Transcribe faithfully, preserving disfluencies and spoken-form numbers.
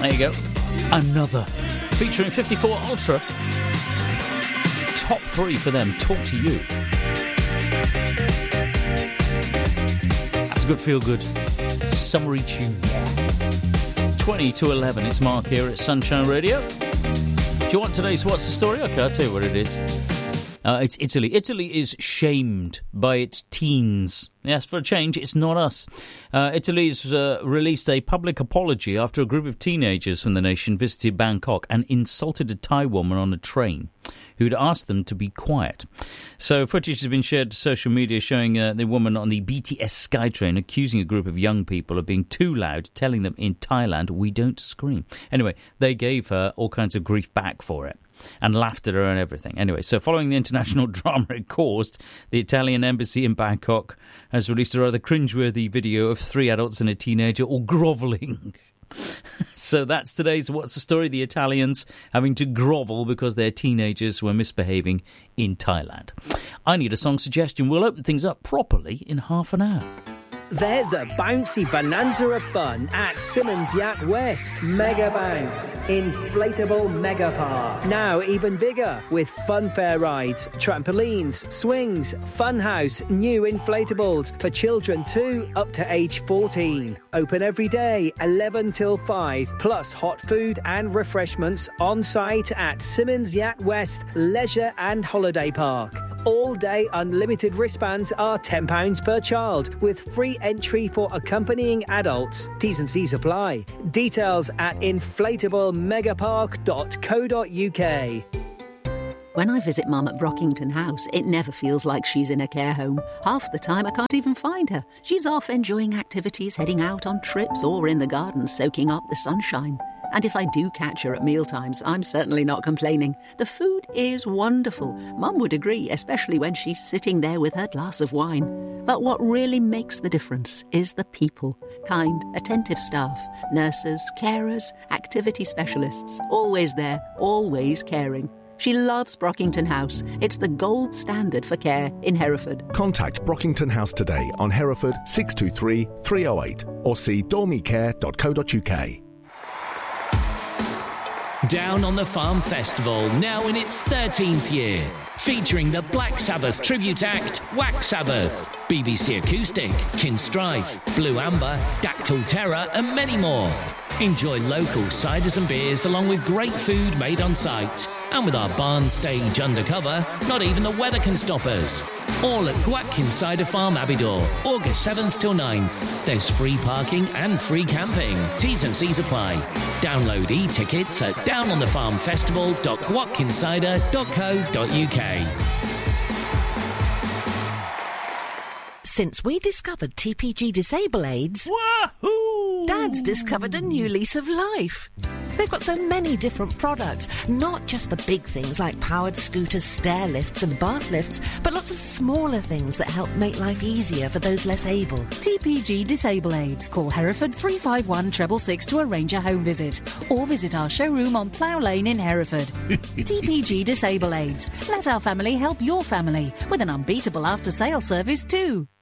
There you go. Another. Featuring fifty-four Ultra. Top three for them. Talk to You. That's a good feel-good summery tune. twenty to eleven. It's Mark here at Sunshine Radio. Do you want today's What's the Story? Okay, I'll tell you what it is. Uh, it's Italy. Italy is shamed by its teens. Yes, for a change, it's not us. Uh, Italy's uh, released a public apology after a group of teenagers from the nation visited Bangkok and insulted a Thai woman on a train who'd asked them to be quiet. So footage has been shared to social media showing uh, the woman on the B T S SkyTrain accusing a group of young people of being too loud, telling them in Thailand, "We don't scream." Anyway, they gave her all kinds of grief back for it and laughed at her and everything. Anyway, so following the international drama it caused, the Italian embassy in Bangkok has released a rather cringeworthy video of three adults and a teenager all grovelling. So that's today's What's the Story? The Italians having to grovel because their teenagers were misbehaving in Thailand. I need a song suggestion. We'll open things up properly in half an hour. There's a bouncy bonanza of fun at Simmons Yacht West. Mega Bounce. Inflatable Mega Park. Now even bigger with funfair rides, trampolines, swings, funhouse, new inflatables for children too up to age fourteen. Open every day, eleven till five, plus hot food and refreshments on site at Simmons Yacht West Leisure and Holiday Park. All-day unlimited wristbands are ten pounds per child, with free entry for accompanying adults. T's and C's apply. Details at inflatable megapark dot co dot uk. When I visit Mum at Brockington House, it never feels like she's in a care home. Half the time I can't even find her. She's off enjoying activities, heading out on trips, or in the garden soaking up the sunshine. And if I do catch her at mealtimes, I'm certainly not complaining. The food is wonderful. Mum would agree, especially when she's sitting there with her glass of wine. But what really makes the difference is the people. Kind, attentive staff, nurses, carers, activity specialists. Always there, always caring. She loves Brockington House. It's the gold standard for care in Hereford. Contact Brockington House today on Hereford six two three, three oh eight or see dormy care dot co dot uk. Down on the Farm Festival, now in its thirteenth year. Featuring the Black Sabbath tribute act, Wax Sabbath, B B C Acoustic, Kinstrife, Blue Amber, Dactyl Terror and many more. Enjoy local ciders and beers along with great food made on site. And with our barn stage undercover, not even the weather can stop us. All at Gwatkin Cider Farm, Abbeydoor, August seventh till ninth. There's free parking and free camping. T's and C's apply. Download e-tickets at down on the farm festival dot gwatkin cider dot co dot uk. Since we discovered T P G Disable Aids, Wahoo! Dad's discovered a new lease of life. They've got so many different products, not just the big things like powered scooters, stair lifts and bath lifts, but lots of smaller things that help make life easier for those less able. T P G Disable Aids. Call Hereford three five one six six six to arrange a home visit, or visit our showroom on Plough Lane in Hereford. T P G Disable Aids. Let our family help your family with an unbeatable after-sale service too.